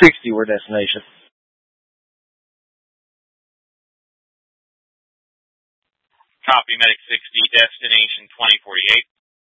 60 were destination. Copy, Medic 60, destination 2048.